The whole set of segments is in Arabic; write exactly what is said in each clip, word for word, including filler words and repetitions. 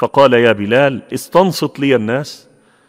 فقال يا بلال استنصت لي الناس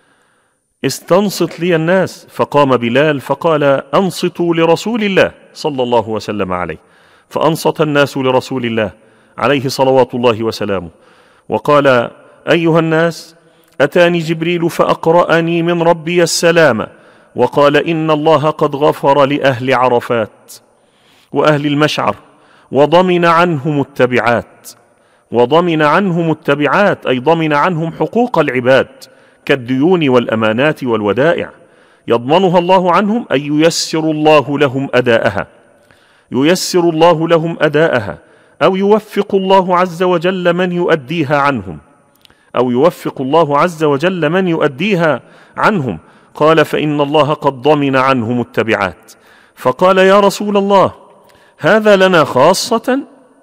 استنصت لي الناس فقام بلال فقال أنصتوا لرسول الله صلى الله وسلم عليه، فأنصت الناس لرسول الله عليه صلوات الله وسلامه، وقال أيها الناس أتاني جبريل فأقرأني من ربي السلام وقال إن الله قد غفر لأهل عرفات وأهل المشعر وضمن عنهم التبعات وضمن عنهم التبعات أي ضمن عنهم حقوق العباد كالديون والأمانات والودائع، يضمنها الله عنهم أي ييسر الله لهم أداءها ييسر الله لهم أداءها أو يوفق الله عز وجل من يؤديها عنهم أو يوفق الله عز وجل من يؤديها عنهم. قال فإن الله قد ضمن عنهم التبعات. فقال يا رسول الله هذا لنا خاصة؟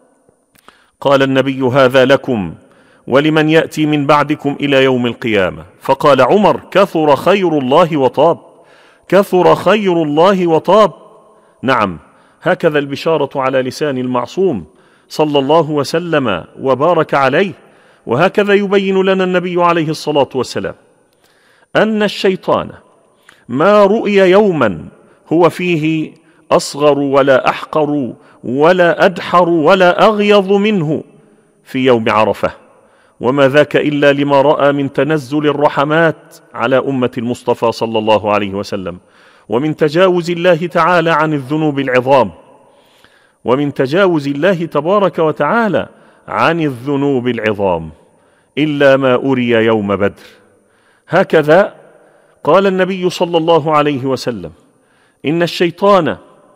قال النبي هذا لكم ولمن يأتي من بعدكم إلى يوم القيامة. فقال عمر كثر خير الله وطاب كثر خير الله وطاب. نعم، هكذا البشارة على لسان المعصوم صلى الله وسلم وبارك عليه. وهكذا يبين لنا النبي عليه الصلاة والسلام أن الشيطان ما رؤي يوما هو فيه أصغر ولا أحقر ولا أدحر ولا أغيظ منه في يوم عرفة، وما ذاك إلا لما رأى من تنزل الرحمات على أمة المصطفى صلى الله عليه وسلم، ومن تجاوز الله تعالى عن الذنوب العظام ومن تجاوز الله تبارك وتعالى عن الذنوب العظام إلا ما أري يوم بدر. هكذا قال النبي صلى الله عليه وسلم إن الشيطان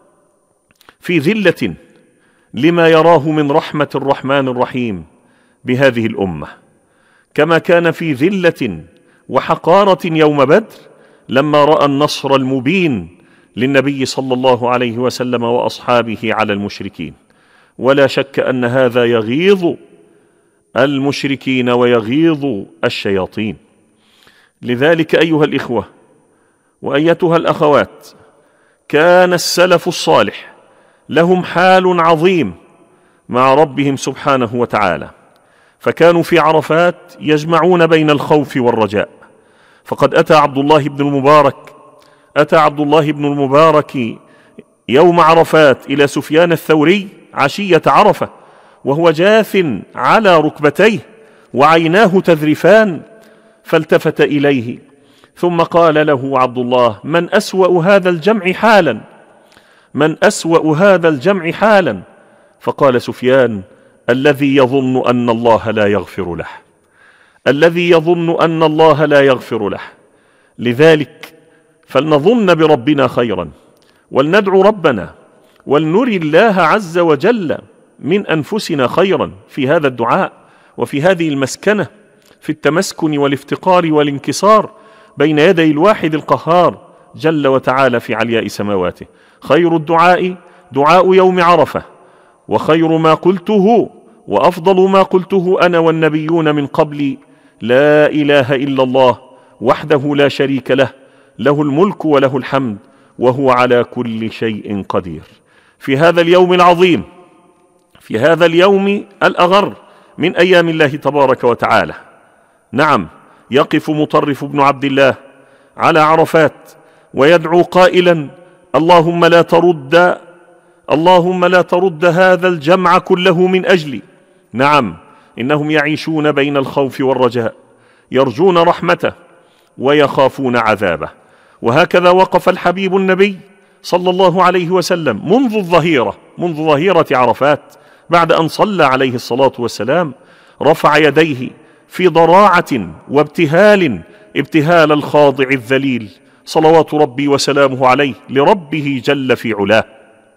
في ذلة لما يراه من رحمة الرحمن الرحيم بهذه الأمة، كما كان في ذلة وحقارة يوم بدر لما رأى النصر المبين للنبي صلى الله عليه وسلم وأصحابه على المشركين. ولا شك أن هذا يغيظ المشركين ويغيظ الشياطين. لذلك أيها الإخوة وأيتها الأخوات كان السلف الصالح لهم حال عظيم مع ربهم سبحانه وتعالى، فكانوا في عرفات يجمعون بين الخوف والرجاء. فقد أتى عبد الله بن المبارك أتى عبد الله بن المبارك يوم عرفات إلى سفيان الثوري عشية عرفة وهو جاث على ركبتيه وعيناه تذرفان، فالتفت إليه ثم قال له عبد الله من أسوأ هذا الجمع حالا من أسوأ هذا الجمع حالا فقال سفيان الذي يظن أن الله لا يغفر له الذي يظن أن الله لا يغفر له. لذلك فلنظن بربنا خيرا ولندعو ربنا ولنري الله عز وجل من أنفسنا خيرا في هذا الدعاء وفي هذه المسكنة في التمسكن والافتقار والانكسار بين يدي الواحد القهار جل وتعالى في علياء سماواته. خير الدعاء دعاء يوم عرفة، وخير ما قلته وأفضل ما قلته أنا والنبيون من قبلي لا إله إلا الله وحده لا شريك له له الملك وله الحمد وهو على كل شيء قدير. في هذا اليوم العظيم في هذا اليوم الأغر من أيام الله تبارك وتعالى، نعم، يقف مطرف بن عبد الله على عرفات ويدعو قائلا اللهم لا ترد اللهم لا ترد هذا الجمع كله من أجلي. نعم، إنهم يعيشون بين الخوف والرجاء، يرجون رحمته ويخافون عذابه. وهكذا وقف الحبيب النبي صلى الله عليه وسلم منذ الظهيرة منذ ظهيرة عرفات بعد أن صلى عليه الصلاة والسلام، رفع يديه في ضراعة وابتهال ابتهال الخاضع الذليل صلوات ربي وسلامه عليه لربه جل في علاه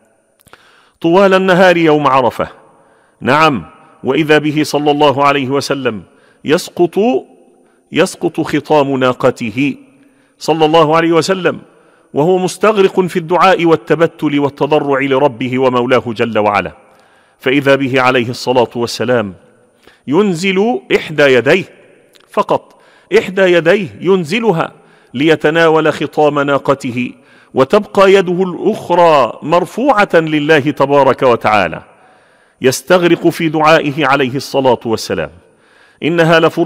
طوال النهار يوم عرفة. نعم، وإذا به صلى الله عليه وسلم يسقط يسقط خطام ناقته صلى الله عليه وسلم وهو مستغرق في الدعاء والتبتل والتضرع لربه ومولاه جل وعلا، فإذا به عليه الصلاة والسلام ينزل إحدى يديه فقط إحدى يديه ينزلها ليتناول خطام ناقته، وتبقى يده الأخرى مرفوعة لله تبارك وتعالى، يستغرق في دعائه عليه الصلاة والسلام. إنها لفرصة